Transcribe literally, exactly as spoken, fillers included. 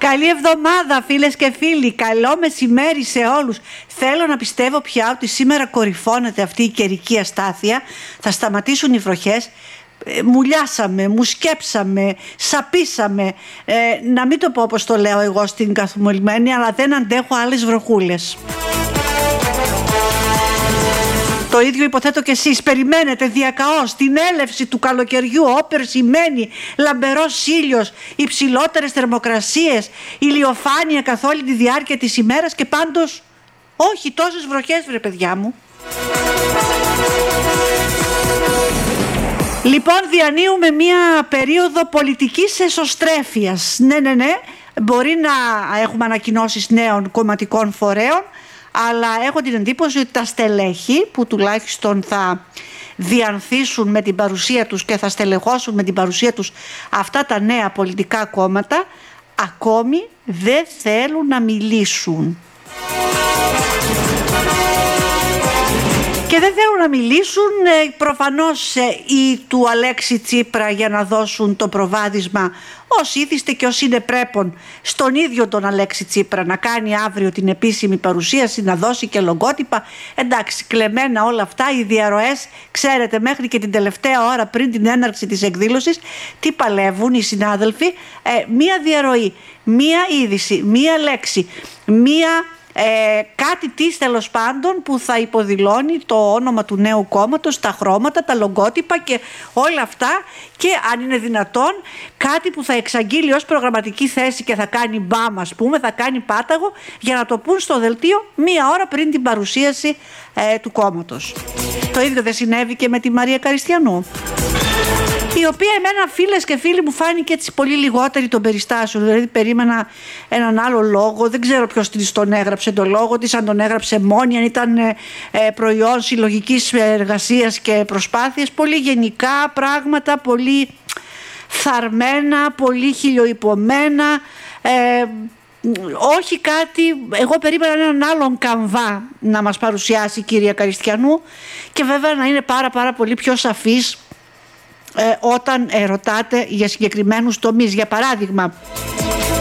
Καλή εβδομάδα φίλες και φίλοι, καλό μεσημέρι σε όλους. Θέλω να πιστεύω πια ότι σήμερα κορυφώνεται αυτή η καιρική αστάθεια, θα σταματήσουν οι βροχές. Ε, μουλιάσαμε, μουσκέψαμε, σαπίσαμε, ε, να μην το πω όπως το λέω εγώ στην καθημερινή, αλλά δεν αντέχω άλλες βροχούλες. Το ίδιο υποθέτω και εσείς. Περιμένετε διακαώς την έλευση του καλοκαιριού, όπερ σημαίνει λαμπερός ήλιος, υψηλότερες θερμοκρασίες, ηλιοφάνεια καθ' όλη τη διάρκεια της ημέρας και πάντως όχι τόσες βροχές, βρε παιδιά μου. Λοιπόν, διανύουμε μια περίοδο πολιτικής εσωστρέφειας. Ναι, ναι, ναι, μπορεί να έχουμε ανακοινώσεις νέων κομματικών φορέων, αλλά έχω την εντύπωση ότι τα στελέχη που τουλάχιστον θα διανθίσουν με την παρουσία τους και θα στελεχώσουν με την παρουσία τους αυτά τα νέα πολιτικά κόμματα ακόμη δεν θέλουν να μιλήσουν. Και δεν θέλουν να μιλήσουν προφανώς οι του Αλέξη Τσίπρα για να δώσουν το προβάδισμα ως ήθιστε και ως είναι πρέπον στον ίδιο τον Αλέξη Τσίπρα να κάνει αύριο την επίσημη παρουσίαση, να δώσει και λογότυπα. Εντάξει, κλεμμένα όλα αυτά, οι διαρροές, ξέρετε, μέχρι και την τελευταία ώρα πριν την έναρξη της εκδήλωσης τι παλεύουν οι συνάδελφοι. Ε, μία διαρροή, μία είδηση, μία λέξη, μία Ε, κάτι της τέλος πάντων που θα υποδηλώνει το όνομα του νέου κόμματος, τα χρώματα, τα λογκότυπα και όλα αυτά, και αν είναι δυνατόν κάτι που θα εξαγγείλει ως προγραμματική θέση και θα κάνει μπαμ, ας πούμε, θα κάνει πάταγο για να το πούν στο δελτίο μία ώρα πριν την παρουσίαση ε, του κόμματος. Το ίδιο δεν συνέβη και με τη Μαρία Καριστιανού, η οποία εμένα, φίλες και φίλοι, μου φάνηκε έτσι πολύ λιγότερη των περιστάσεων. Δηλαδή περίμενα έναν άλλο λόγο, δεν ξέρω ποιος της τον έγραψε τον λόγο της, αν τον έγραψε μόνη, αν ήταν ε, προϊόν συλλογικής εργασίας και προσπάθειας. Πολύ γενικά πράγματα, πολύ θαρμένα, πολύ χιλιοϊπωμένα, ε, όχι κάτι. Εγώ περίμενα έναν άλλον καμβά να μας παρουσιάσει η κυρία Καριστιανού και βέβαια να είναι πάρα πάρα πολύ πιο σαφής Ε, όταν ε, ρωτάτε για συγκεκριμένους τομείς. Για παράδειγμα,